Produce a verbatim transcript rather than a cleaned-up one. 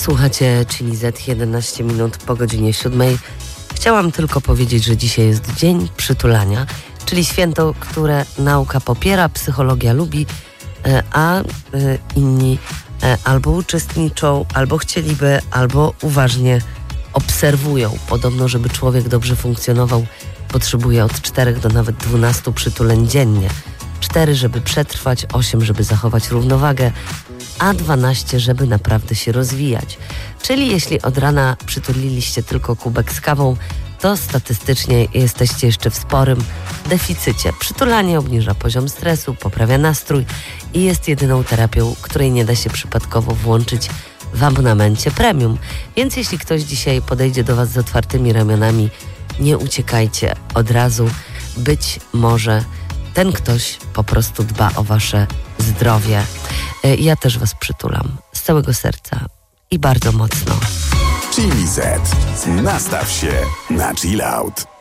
Słuchacie Chili Z, jedenaście minut po godzinie siódmej. Chciałam tylko powiedzieć, że dzisiaj jest Dzień Przytulania, czyli święto, które nauka popiera, psychologia lubi, a inni albo uczestniczą, albo chcieliby, albo uważnie obserwują. Podobno, żeby człowiek dobrze funkcjonował, potrzebuje od czterech do nawet dwunastu przytuleń dziennie. cztery, żeby przetrwać, osiem, żeby zachować równowagę, a dwanaście, żeby naprawdę się rozwijać. Czyli jeśli od rana przytuliliście tylko kubek z kawą, to statystycznie jesteście jeszcze w sporym deficycie. Przytulanie obniża poziom stresu, poprawia nastrój i jest jedyną terapią, której nie da się przypadkowo włączyć w abonamencie premium. Więc jeśli ktoś dzisiaj podejdzie do Was z otwartymi ramionami, nie uciekajcie od razu. Być może ten ktoś po prostu dba o Wasze zdrowie. Ja też Was przytulam z całego serca i bardzo mocno. Chili Z. Nastaw się na chill out.